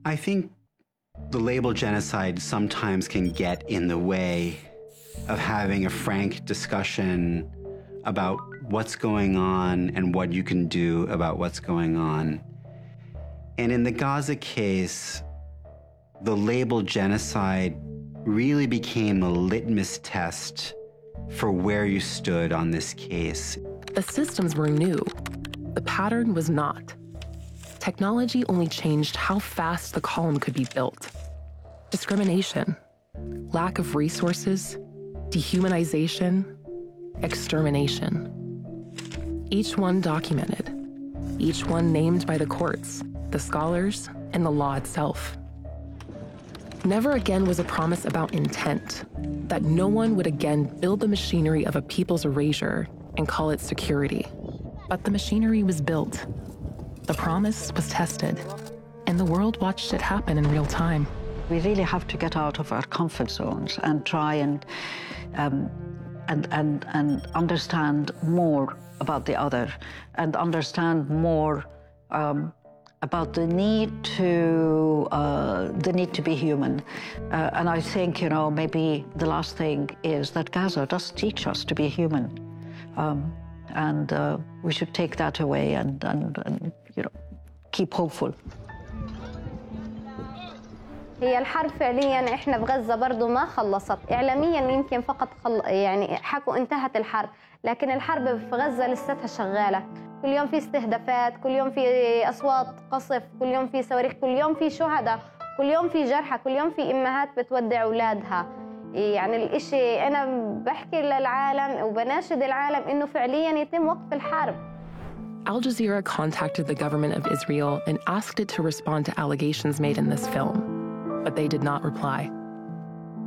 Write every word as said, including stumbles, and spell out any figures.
I think the label genocide sometimes can get in the way of having a frank discussion about what's going on and what you can do about what's going on. And in the Gaza case, the label genocide really became a litmus test for where you stood on this case. The systems were new. The pattern was not. Technology only changed how fast the column could be built. Discrimination, lack of resources, dehumanization, extermination. Each one documented, each one named by the courts, the scholars, and the law itself. Never again was a promise about intent, that no one would again build the machinery of a people's erasure and call it security. But the machinery was built. The promise was tested, and the world watched it happen in real time. We really have to get out of our comfort zones and try and um, and and and understand more about the other, and understand more um, about the need to uh, the need to be human. Uh, and I think, you know, maybe the last thing is that Gaza does teach us to be human, um, and uh, we should take that away and and, and you know, keep hopeful. هي الحرب فعليا احنا بغزة برضو ما خلصت اعلاميا، يمكن فقط خل... يعني حكوا انتهت الحرب، لكن الحرب في غزة لساتها شغالة. كل يوم في استهدافات، كل يوم في اصوات قصف، كل يوم في صواريخ، كل يوم في شهداء، كل يوم في جرحى، كل يوم في امهات بتودع اولادها. يعني الاشي انا بحكي للعالم وبناشد العالم انه فعليا يتم وقف الحرب. Al Jazeera contacted the government of Israel and asked it to respond to allegations made in this film, but they did not reply.